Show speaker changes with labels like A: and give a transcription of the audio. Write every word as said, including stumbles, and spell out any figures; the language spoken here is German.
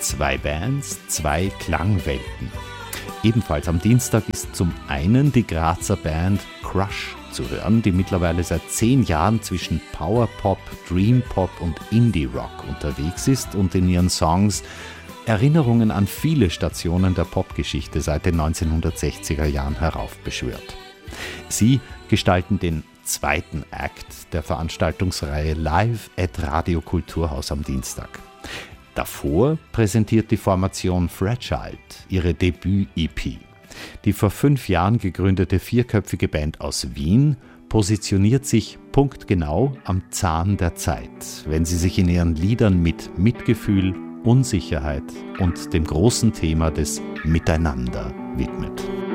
A: Zwei Bands, zwei Klangwelten. Ebenfalls am Dienstag ist zum einen die Grazer Band Crush zu hören, die mittlerweile seit zehn Jahren zwischen Powerpop, Dreampop und Indie-Rock unterwegs ist und in ihren Songs Erinnerungen an viele Stationen der Popgeschichte seit den neunzehnhundertsechziger Jahren heraufbeschwört. Sie gestalten den zweiten Act der Veranstaltungsreihe Live at Radio Kulturhaus am Dienstag. Davor präsentiert die Formation Fragile ihre Debüt-E P. Die vor fünf Jahren gegründete vierköpfige Band aus Wien positioniert sich punktgenau am Zahn der Zeit, wenn sie sich in ihren Liedern mit Mitgefühl, Unsicherheit und dem großen Thema des Miteinander widmet.